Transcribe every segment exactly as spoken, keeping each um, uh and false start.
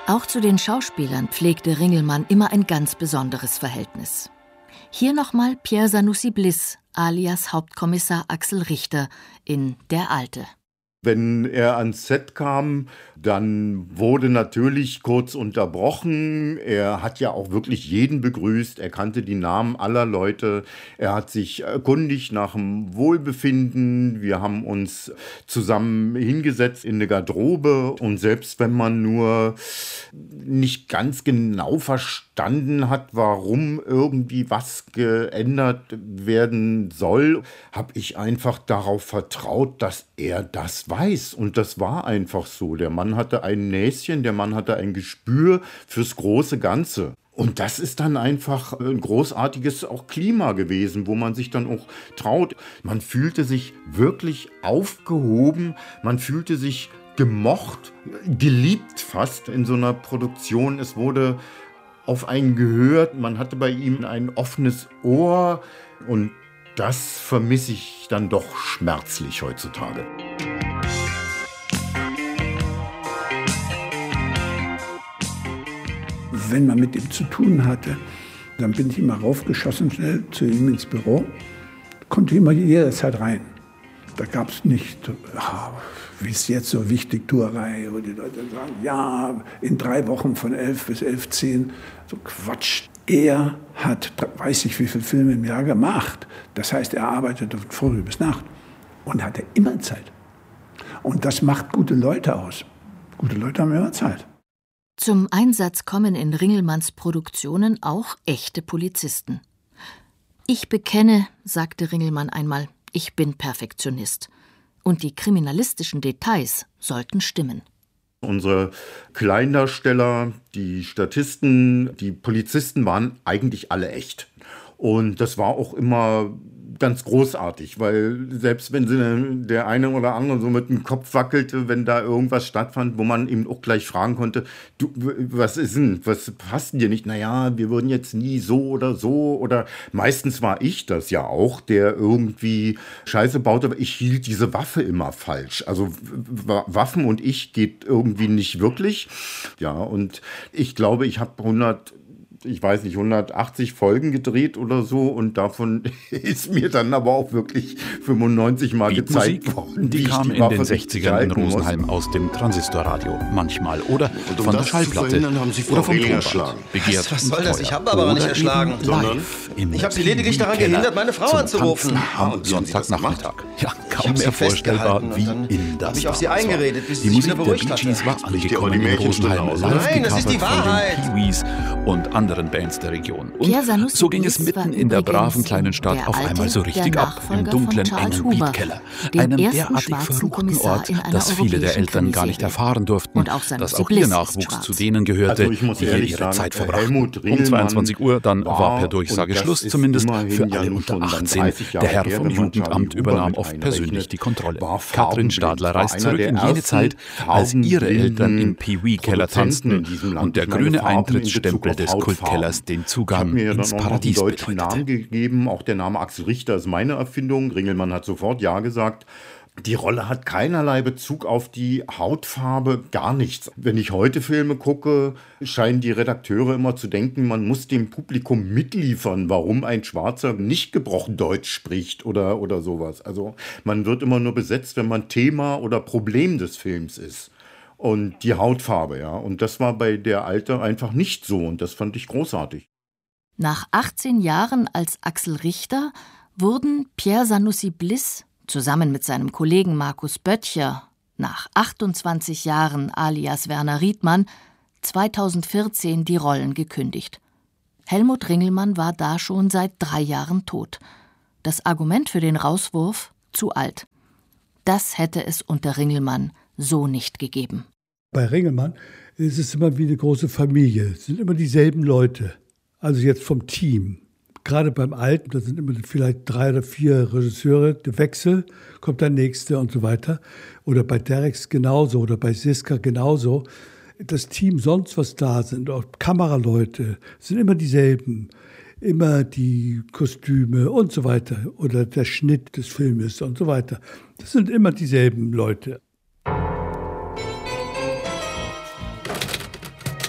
Auch zu den Schauspielern pflegte Ringelmann immer ein ganz besonderes Verhältnis. Hier nochmal Pierre Sanussi-Bliss, alias Hauptkommissar Axel Richter in Der Alte. Wenn er ans Set kam, dann wurde natürlich kurz unterbrochen. Er hat ja auch wirklich jeden begrüßt. Er kannte die Namen aller Leute. Er hat sich erkundigt nach dem Wohlbefinden. Wir haben uns zusammen hingesetzt in eine Garderobe. Und selbst wenn man nur nicht ganz genau verstanden hat, warum irgendwie was geändert werden soll, habe ich einfach darauf vertraut, dass er das weiß. Und das war einfach so. Der Mann hatte ein Näschen, der Mann hatte ein Gespür fürs große Ganze. Und das ist dann einfach ein großartiges auch Klima gewesen, wo man sich dann auch traut. Man fühlte sich wirklich aufgehoben, man fühlte sich gemocht, geliebt fast in so einer Produktion. Es wurde auf einen gehört, man hatte bei ihm ein offenes Ohr und das vermisse ich dann doch schmerzlich heutzutage. Wenn man mit ihm zu tun hatte, dann bin ich immer raufgeschossen, schnell zu ihm ins Büro, konnte immer jederzeit rein. Da gab es nicht, ah, wie ist jetzt so Wichtigtuerei, wo die Leute sagen, ja, in drei Wochen von elf bis elf zehn, so Quatsch. Er hat, weiß ich wie viele Filme im Jahr gemacht. Das heißt, er arbeitete von früh bis Nacht und hatte immer Zeit. Und das macht gute Leute aus. Gute Leute haben immer Zeit. Zum Einsatz kommen in Ringelmanns Produktionen auch echte Polizisten. Ich bekenne, sagte Ringelmann einmal, ich bin Perfektionist. Und die kriminalistischen Details sollten stimmen. Unsere Kleindarsteller, die Statisten, die Polizisten waren eigentlich alle echt. Und das war auch immer ganz großartig, weil selbst wenn sie der eine oder andere so mit dem Kopf wackelte, wenn da irgendwas stattfand, wo man ihm auch gleich fragen konnte, du, was ist denn, was passt denn dir nicht? Naja, wir würden jetzt nie so oder so oder meistens war ich das ja auch, der irgendwie Scheiße baute, aber ich hielt diese Waffe immer falsch. Also Waffen und ich geht irgendwie nicht wirklich. Ja, und ich glaube, ich habe hundert ich weiß nicht, hundertachtzig Folgen gedreht oder so und davon ist mir dann aber auch wirklich fünfundneunzig Mal gezeigt worden. Die kam in den sechzigern in Rosenheim aus dem Transistorradio, manchmal oder um von der Schallplatte haben Sie oder vom erschlagen. Begehrt was, was soll das? Ich habe aber nicht erschlagen. Ich habe sie lediglich daran gehindert, meine Frau anzurufen. Am Sonntagnachmittag. Ja, kaum mehr vorstellbar, wie in das habe ich auf sie eingeredet, bis die sie sich Musik wieder der beruhigt Bee Gees war Nicht die angekommen in Rosenheim, live Nein, das ist die gecovert von Wahrheit. den Pee-Wees und anderen Bands der Region. Pierre Und Sanussi so ging es Bliss war mitten in der übrigens braven kleinen Stadt der auf Alte, einmal so richtig der ab, im Nachfolger dunklen, von Charles engen Huber, Beatkeller. dem Einem ersten derartig schwarzen verruchten Kommissar Ort, in einer dass viele der europäischen Eltern gar nicht Krimiserie. erfahren durften, Und auch Sanussi dass auch Bliss ihr ist Nachwuchs schwarz. zu denen gehörte, Also ich muss die hier ehrlich ihre sagen, Zeit Helmut verbrachten. Um Ringelmann zweiundzwanzig Uhr dann war, war per Durchsage und das Schluss, ist zumindest immerhin für ja alle nun unter schon dann achtzehn. dreißig Jahre Der Herr her, vom wenn man Jugendamt Charlie Huber übernahm mit oft persönlich einrechnet, die Kontrolle. war Katrin farbenblind, Stadler war reist einer zurück der in jene ersten Zeit, als ihre Eltern im Pee-Wee-Keller Produzenten in tanzten diesem Land, und der die meine grüne Farben in Eintrittsstempel Bezug des auf Hautfarben. Kultkellers den Ich habe Zugang mir dann ins auch noch einen Paradies deutschen Namen bedeutete. gegeben. Auch der Name Axel Richter ist meine Erfindung. Ringelmann hat sofort Ja gesagt. Die Rolle hat keinerlei Bezug auf die Hautfarbe, gar nichts. Wenn ich heute Filme gucke, scheinen die Redakteure immer zu denken, man muss dem Publikum mitliefern, warum ein Schwarzer nicht gebrochen Deutsch spricht oder, oder sowas. Also man wird immer nur besetzt, wenn man Thema oder Problem des Films ist. Und die Hautfarbe, ja. Und das war bei Der Alte einfach nicht so und das fand ich großartig. Nach achtzehn Jahren als Axel Richter wurden Pierre Sanussi Bliss zusammen mit seinem Kollegen Markus Böttcher nach achtundzwanzig Jahren alias Werner Riedmann zweitausendvierzehn die Rollen gekündigt. Helmut Ringelmann war da schon seit drei Jahren tot. Das Argument für den Rauswurf: zu alt. Das hätte es unter Ringelmann so nicht gegeben. Bei Ringelmann ist es immer wie eine große Familie. Es sind immer dieselben Leute. Also jetzt vom Team. Gerade beim Alten, da sind immer vielleicht drei oder vier Regisseure, der Wechsel, kommt der nächste und so weiter. Oder bei Derex genauso oder bei Siska genauso. Das Team sonst was da sind, auch Kameraleute, sind immer dieselben. Immer die Kostüme und so weiter. Oder der Schnitt des Filmes und so weiter. Das sind immer dieselben Leute.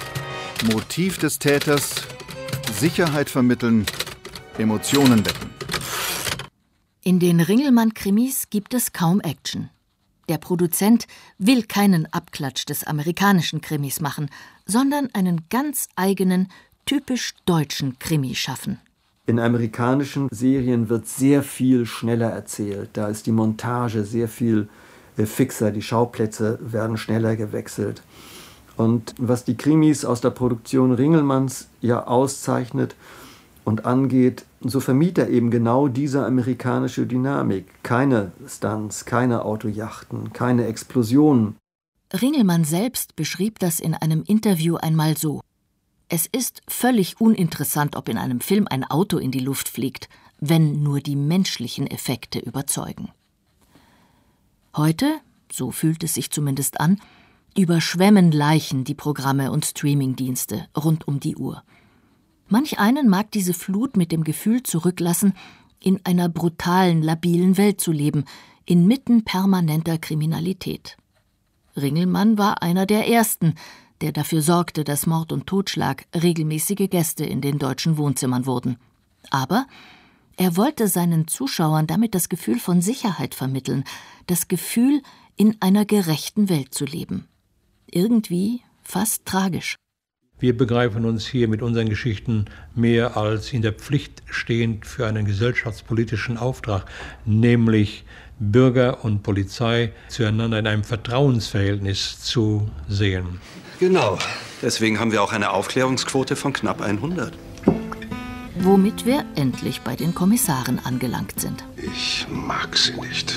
Motiv des Täters, Sicherheit vermitteln, Emotionen wecken. In den Ringelmann-Krimis gibt es kaum Action. Der Produzent will keinen Abklatsch des amerikanischen Krimis machen, sondern einen ganz eigenen, typisch deutschen Krimi schaffen. In amerikanischen Serien wird sehr viel schneller erzählt. Da ist die Montage sehr viel fixer, die Schauplätze werden schneller gewechselt. Und was die Krimis aus der Produktion Ringelmanns ja auszeichnet und angeht, so vermied er eben genau diese amerikanische Dynamik. Keine Stunts, keine Autojachten, keine Explosionen. Ringelmann selbst beschrieb das in einem Interview einmal so: Es ist völlig uninteressant, ob in einem Film ein Auto in die Luft fliegt, wenn nur die menschlichen Effekte überzeugen. Heute, so fühlt es sich zumindest an, überschwemmen Leichen die Programme und Streamingdienste rund um die Uhr. Manch einen mag diese Flut mit dem Gefühl zurücklassen, in einer brutalen, labilen Welt zu leben, inmitten permanenter Kriminalität. Ringelmann war einer der Ersten, der dafür sorgte, dass Mord und Totschlag regelmäßige Gäste in den deutschen Wohnzimmern wurden. Aber er wollte seinen Zuschauern damit das Gefühl von Sicherheit vermitteln, das Gefühl, in einer gerechten Welt zu leben. Irgendwie fast tragisch. Wir begreifen uns hier mit unseren Geschichten mehr als in der Pflicht stehend für einen gesellschaftspolitischen Auftrag, nämlich Bürger und Polizei zueinander in einem Vertrauensverhältnis zu sehen. Genau. Deswegen haben wir auch eine Aufklärungsquote von knapp hundert. Womit wir endlich bei den Kommissaren angelangt sind. Ich mag sie nicht.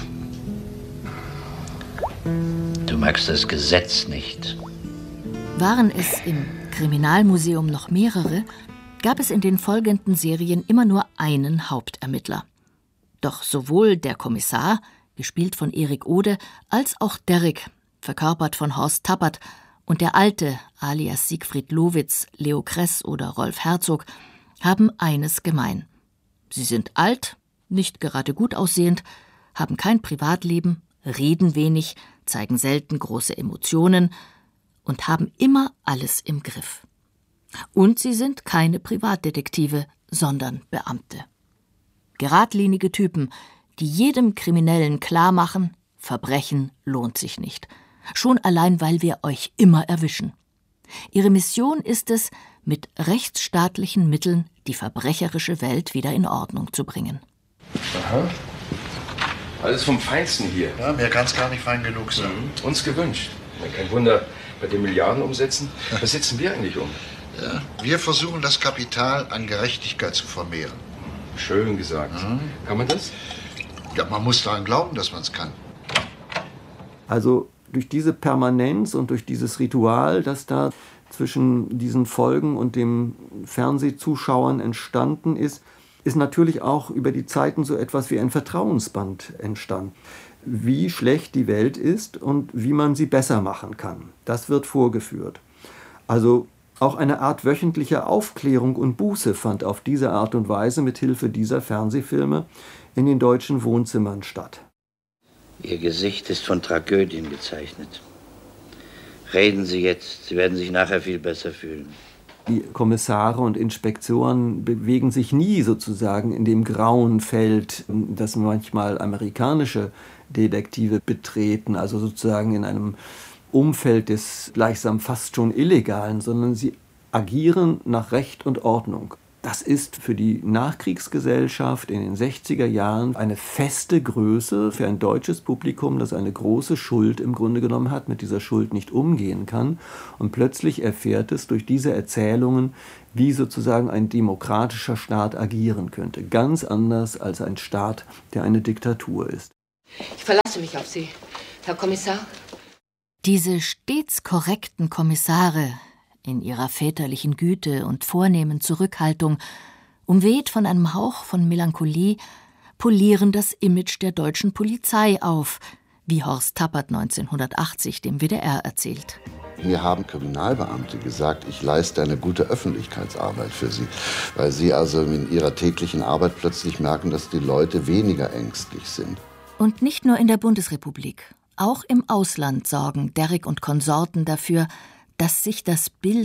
Du magst das Gesetz nicht. Waren es im Kriminalmuseum noch mehrere, gab es in den folgenden Serien immer nur einen Hauptermittler. Doch sowohl der Kommissar, gespielt von Erik Ode, als auch Derrick, verkörpert von Horst Tappert, und der Alte, alias Siegfried Lowitz, Leo Kress oder Rolf Herzog, haben eines gemein. Sie sind alt, nicht gerade gut aussehend, haben kein Privatleben, reden wenig, zeigen selten große Emotionen und haben immer alles im Griff. Und sie sind keine Privatdetektive, sondern Beamte. Geradlinige Typen, die jedem Kriminellen klarmachen, Verbrechen lohnt sich nicht. Schon allein, weil wir euch immer erwischen. Ihre Mission ist es, mit rechtsstaatlichen Mitteln die verbrecherische Welt wieder in Ordnung zu bringen. Aha. Alles vom Feinsten hier. Ja, mir kann es gar nicht fein genug sein. Mhm. Uns gewünscht. Kein Wunder, bei den Milliarden umsetzen. Was setzen wir eigentlich um? Ja, wir versuchen, das Kapital an Gerechtigkeit zu vermehren. Schön gesagt. Mhm. Kann man das? Ja, man muss daran glauben, dass man es kann. Also durch diese Permanenz und durch dieses Ritual, das da zwischen diesen Folgen und dem Fernsehzuschauern entstanden ist, ist natürlich auch über die Zeiten so etwas wie ein Vertrauensband entstanden. Wie schlecht die Welt ist und wie man sie besser machen kann. Das wird vorgeführt. Also auch eine Art wöchentliche Aufklärung und Buße fand auf diese Art und Weise mit Hilfe dieser Fernsehfilme in den deutschen Wohnzimmern statt. Ihr Gesicht ist von Tragödien gezeichnet. Reden Sie jetzt, Sie werden sich nachher viel besser fühlen. Die Kommissare und Inspektoren bewegen sich nie sozusagen in dem grauen Feld, das manchmal amerikanische Detektive betreten, also sozusagen in einem Umfeld des gleichsam fast schon Illegalen, sondern sie agieren nach Recht und Ordnung. Das ist für die Nachkriegsgesellschaft in den sechziger Jahren eine feste Größe für ein deutsches Publikum, das eine große Schuld im Grunde genommen hat, mit dieser Schuld nicht umgehen kann. Und plötzlich erfährt es durch diese Erzählungen, wie sozusagen ein demokratischer Staat agieren könnte. Ganz anders als ein Staat, der eine Diktatur ist. Ich verlasse mich auf Sie, Herr Kommissar. Diese stets korrekten Kommissare in ihrer väterlichen Güte und vornehmen Zurückhaltung, umweht von einem Hauch von Melancholie, polieren das Image der deutschen Polizei auf, wie Horst Tappert neunzehnhundertachtzig dem W D R erzählt. Mir haben Kriminalbeamte gesagt, ich leiste eine gute Öffentlichkeitsarbeit für sie, weil sie also in ihrer täglichen Arbeit plötzlich merken, dass die Leute weniger ängstlich sind. Und nicht nur in der Bundesrepublik, auch im Ausland sorgen Derrick und Konsorten dafür, dass sich das Bild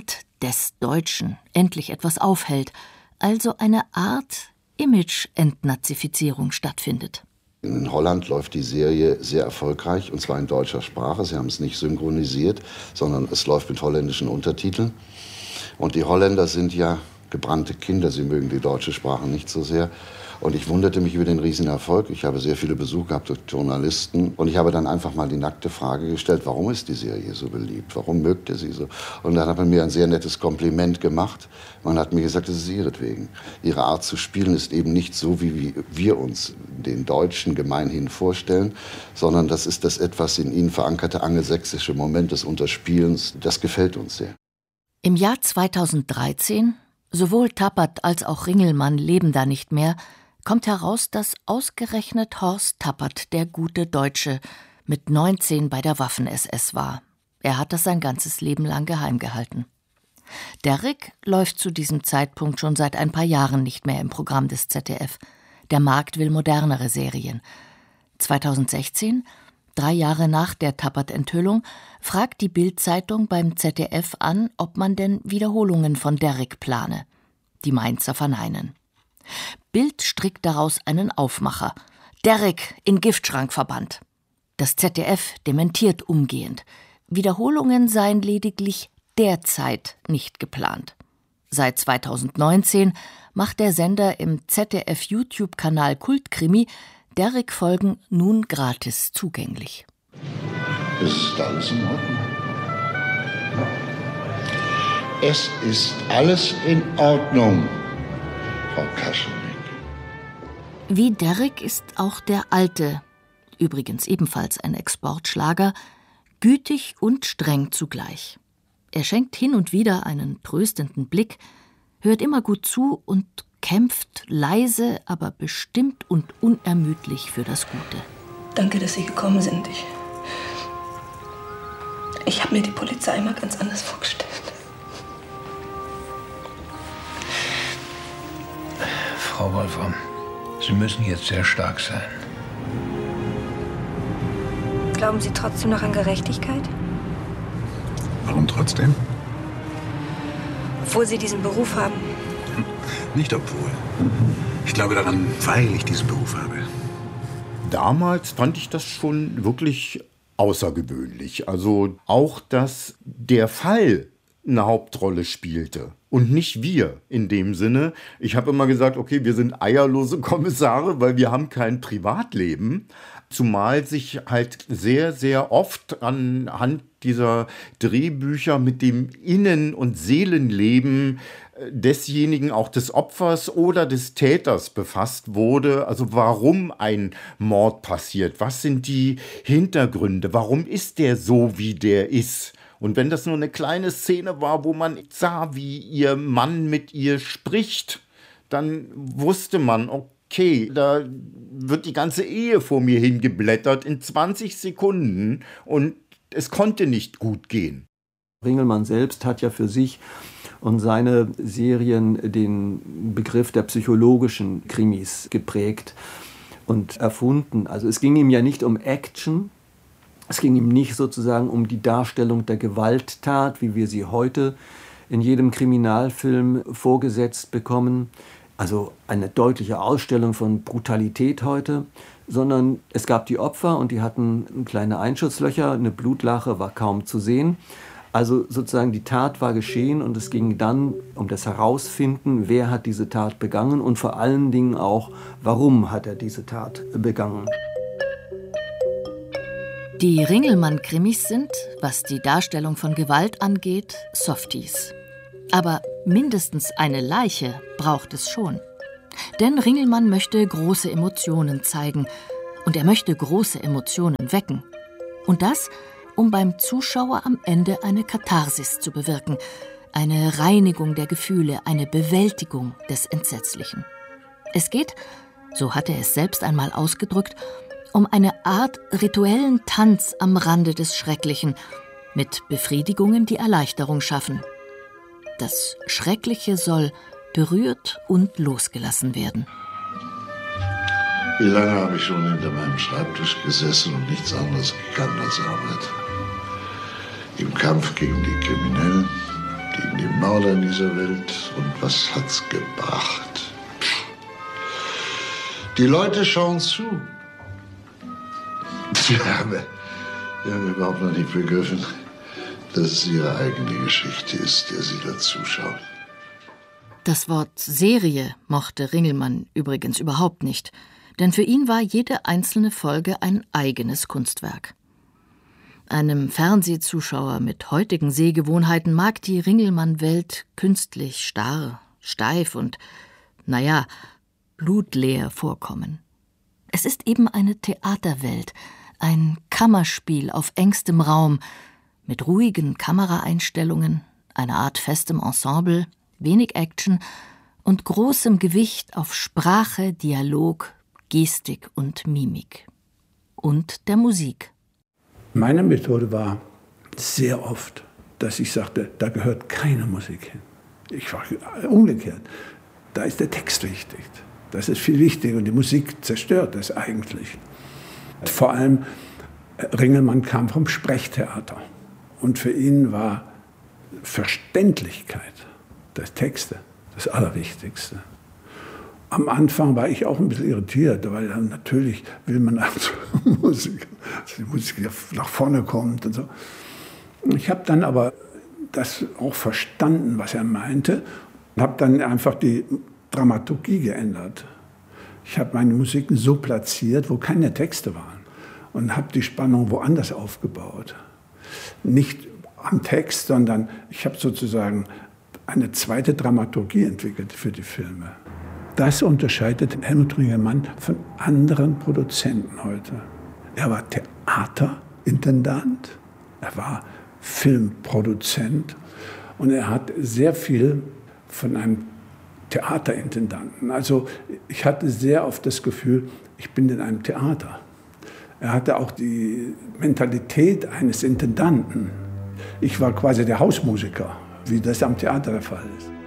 des Deutschen endlich etwas aufhält, also eine Art Image-Entnazifizierung stattfindet. In Holland läuft die Serie sehr erfolgreich, und zwar in deutscher Sprache. Sie haben es nicht synchronisiert, sondern es läuft mit holländischen Untertiteln. Und die Holländer sind ja gebrannte Kinder, sie mögen die deutsche Sprache nicht so sehr. Und ich wunderte mich über den Riesenerfolg. Ich habe sehr viele Besuche gehabt durch Journalisten. Und ich habe dann einfach mal die nackte Frage gestellt, warum ist die Serie so beliebt? Warum mögt ihr sie so? Und dann hat man mir ein sehr nettes Kompliment gemacht. Man hat mir gesagt, es ist ihretwegen. Ihre Art zu spielen ist eben nicht so, wie wir uns den Deutschen gemeinhin vorstellen, sondern das ist das etwas in ihnen verankerte angelsächsische Moment des Unterspielens. Das gefällt uns sehr. Im Jahr zweitausenddreizehn, sowohl Tappert als auch Ringelmann leben da nicht mehr, kommt heraus, dass ausgerechnet Horst Tappert, der gute Deutsche, mit neunzehn bei der Waffen-S S war. Er hat das sein ganzes Leben lang geheim gehalten. Derrick läuft zu diesem Zeitpunkt schon seit ein paar Jahren nicht mehr im Programm des Z D F. Der Markt will modernere Serien. zweitausendsechzehn, drei Jahre nach der Tappert-Enthüllung, fragt die Bild-Zeitung beim Z D F an, ob man denn Wiederholungen von Derrick plane. Die Mainzer verneinen. Bild strickt daraus einen Aufmacher. Derrick in Giftschrank verbannt. Das Z D F dementiert umgehend. Wiederholungen seien lediglich derzeit nicht geplant. Seit zweitausendneunzehn macht der Sender im Z D F-YouTube-Kanal Kultkrimi Derrick-Folgen nun gratis zugänglich. Ist alles in Ordnung? Es ist alles in Ordnung, Frau Kaschelnick. Wie Derrick ist auch der Alte, übrigens ebenfalls ein Exportschlager, gütig und streng zugleich. Er schenkt hin und wieder einen tröstenden Blick, hört immer gut zu und kämpft leise, aber bestimmt und unermüdlich für das Gute. Danke, dass Sie gekommen sind. Ich, ich habe mir die Polizei immer ganz anders vorgestellt. Frau Wolfram, Sie müssen jetzt sehr stark sein. Glauben Sie trotzdem noch an Gerechtigkeit? Warum trotzdem? Obwohl Sie diesen Beruf haben. Nicht obwohl. Ich glaube daran, weil ich diesen Beruf habe. Damals fand ich das schon wirklich außergewöhnlich. Also auch, dass der Fall eine Hauptrolle spielte und nicht wir in dem Sinne. Ich habe immer gesagt, okay, wir sind eierlose Kommissare, weil wir haben kein Privatleben. Zumal sich halt sehr, sehr oft anhand dieser Drehbücher mit dem Innen- und Seelenleben desjenigen, auch des Opfers oder des Täters befasst wurde. Also warum ein Mord passiert, was sind die Hintergründe, warum ist der so, wie der ist? Und wenn das nur eine kleine Szene war, wo man sah, wie ihr Mann mit ihr spricht, dann wusste man, okay, da wird die ganze Ehe vor mir hingeblättert in zwanzig Sekunden und es konnte nicht gut gehen. Ringelmann selbst hat ja für sich und seine Serien den Begriff der psychologischen Krimis geprägt und erfunden. Also es ging ihm ja nicht um Action, es ging ihm nicht sozusagen um die Darstellung der Gewalttat, wie wir sie heute in jedem Kriminalfilm vorgesetzt bekommen, also eine deutliche Ausstellung von Brutalität heute, sondern es gab die Opfer und die hatten kleine Einschusslöcher, eine Blutlache war kaum zu sehen. Also sozusagen die Tat war geschehen und es ging dann um das Herausfinden, wer hat diese Tat begangen und vor allen Dingen auch, warum hat er diese Tat begangen. Die Ringelmann-Krimis sind, was die Darstellung von Gewalt angeht, Softies. Aber mindestens eine Leiche braucht es schon. Denn Ringelmann möchte große Emotionen zeigen und er möchte große Emotionen wecken. Und das, um beim Zuschauer am Ende eine Katharsis zu bewirken, eine Reinigung der Gefühle, eine Bewältigung des Entsetzlichen. Es geht, so hat er es selbst einmal ausgedrückt, um eine Art rituellen Tanz am Rande des Schrecklichen, mit Befriedigungen, die Erleichterung schaffen. Das Schreckliche soll berührt und losgelassen werden. Wie lange habe ich schon hinter meinem Schreibtisch gesessen und nichts anderes gekannt als Arbeit? Im Kampf gegen die Kriminellen, gegen die Mörder in dieser Welt. Und was hat's gebracht? Die Leute schauen zu. Die haben, die haben überhaupt noch nicht begriffen, dass es ihre eigene Geschichte ist, der sie da zuschauen. Das Wort Serie mochte Ringelmann übrigens überhaupt nicht, denn für ihn war jede einzelne Folge ein eigenes Kunstwerk. Einem Fernsehzuschauer mit heutigen Sehgewohnheiten mag die Ringelmann-Welt künstlich starr, steif und, naja, blutleer vorkommen. Es ist eben eine Theaterwelt, ein Kammerspiel auf engstem Raum, mit ruhigen Kameraeinstellungen, einer Art festem Ensemble, wenig Action und großem Gewicht auf Sprache, Dialog, Gestik und Mimik. Und der Musik. Meine Methode war sehr oft, dass ich sagte, da gehört keine Musik hin. Ich war umgekehrt. Da ist der Text wichtig. Das ist viel wichtiger und die Musik zerstört das eigentlich. Vor allem Ringelmann kam vom Sprechtheater und für ihn war Verständlichkeit der Texte das Allerwichtigste. Am Anfang war ich auch ein bisschen irritiert, weil dann natürlich will man also Musik, dass die Musik nach vorne kommt und so. Ich habe dann aber das auch verstanden, was er meinte, und habe dann einfach die Dramaturgie geändert. Ich habe meine Musiken so platziert, wo keine Texte waren und habe die Spannung woanders aufgebaut. Nicht am Text, sondern ich habe sozusagen eine zweite Dramaturgie entwickelt für die Filme. Das unterscheidet Helmut Ringelmann von anderen Produzenten heute. Er war Theaterintendant, er war Filmproduzent und er hat sehr viel von einem Theaterintendanten. Also ich hatte sehr oft das Gefühl, ich bin in einem Theater. Er hatte auch die Mentalität eines Intendanten. Ich war quasi der Hausmusiker, wie das am Theater der Fall ist.